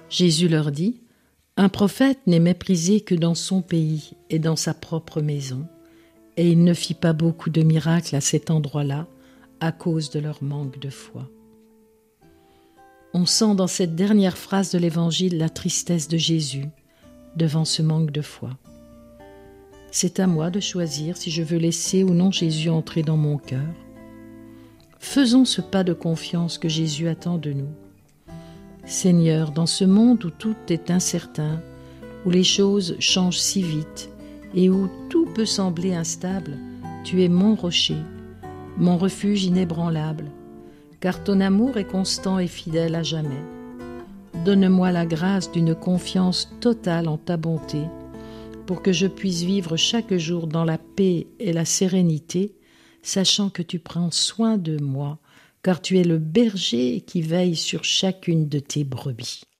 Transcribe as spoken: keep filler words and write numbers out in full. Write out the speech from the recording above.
Jésus leur dit, « Un prophète n'est méprisé que dans son pays et dans sa propre maison. » Et il ne fit pas beaucoup de miracles à cet endroit-là à cause de leur manque de foi. On sent dans cette dernière phrase de l'Évangile la tristesse de Jésus devant ce manque de foi. C'est à moi de choisir si je veux laisser ou non Jésus entrer dans mon cœur. Faisons ce pas de confiance que Jésus attend de nous. Seigneur, dans ce monde où tout est incertain, où les choses changent si vite et où tout peut sembler instable, tu es mon rocher, mon refuge inébranlable, car ton amour est constant et fidèle à jamais. Donne-moi la grâce d'une confiance totale en ta bonté, pour que je puisse vivre chaque jour dans la paix et la sérénité, sachant que tu prends soin de moi, car tu es le berger qui veille sur chacune de tes brebis.